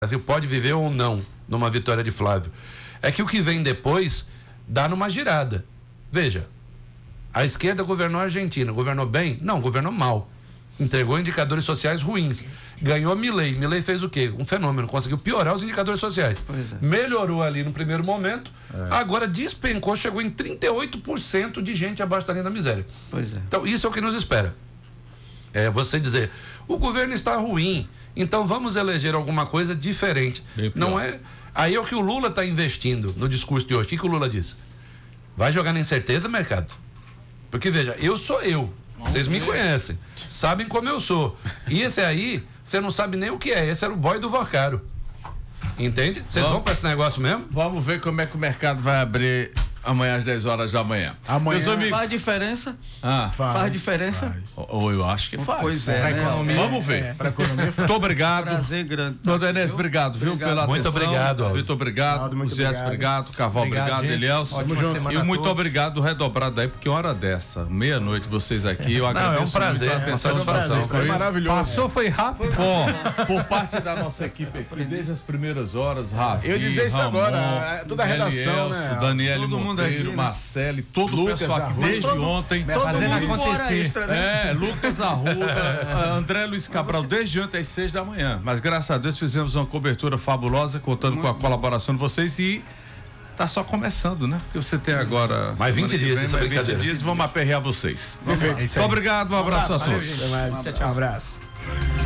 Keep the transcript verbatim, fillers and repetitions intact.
Brasil pode viver ou não numa vitória de Flávio. É que o que vem depois dá numa girada. Veja, a esquerda governou a Argentina, governou bem? Não, governou mal. Entregou indicadores sociais ruins. Ganhou Milei. Milei fez o quê? Um fenômeno, conseguiu piorar os indicadores sociais. Pois é. Melhorou ali no primeiro momento, é. Agora despencou, chegou em trinta e oito por cento de gente abaixo da linha da miséria. Pois é. Então, isso é o que nos espera. É você dizer, o governo está ruim, então vamos eleger alguma coisa diferente. Não é. Aí é o que o Lula está investindo no discurso de hoje. O que, que o Lula disse? Vai jogar na incerteza, mercado? Porque veja, eu sou eu. Vocês me conhecem, sabem como eu sou. E esse aí, você não sabe nem o que é. Esse era o boy do Vocaro. Entende? Vocês vão para esse negócio mesmo? Vamos ver como é que o mercado vai abrir amanhã às dez horas da manhã. Amanhã faz diferença? Ah, faz, faz diferença? Faz. Ou eu acho que faz. Pois é, né? Economia, vamos ver. É. Para economia. Muito obrigado. Prazer grande. Doutor Enes, obrigado, viu, obrigado. pela muito atenção. Obrigado, Aldo. Vitor, obrigado. Aldo, muito Zé, obrigado. obrigado. Caval, obrigado. obrigado. Elielson. E muito obrigado, redobrado aí, porque hora dessa, meia-noite, vocês aqui, eu agradeço. Não, é um prazer, muito a atenção. é um prazer. Foi maravilhoso. Passou, foi rápido. Bom, por parte da nossa equipe aqui, desde as primeiras horas, Rafi, Eu ia dizer isso Ramon, agora, toda a redação, né? Daniele Todo mundo Monteiro, aqui, né? Marcele, todo o Lucas pessoal aqui Arruda. desde Todo- ontem. Todo Fazendo mundo acontecer. Extra, né? É, Lucas Arruda, André Luiz Cabral, desde ontem às seis da manhã. Mas graças a Deus fizemos uma cobertura fabulosa, contando com a colaboração de vocês e tá só começando, né? Porque você tem agora. Mais vinte dias dessa mais vinte brincadeira. dias, vamos aperrear vocês. Perfeito. Muito obrigado, um abraço a todos. Até mais. Um abraço.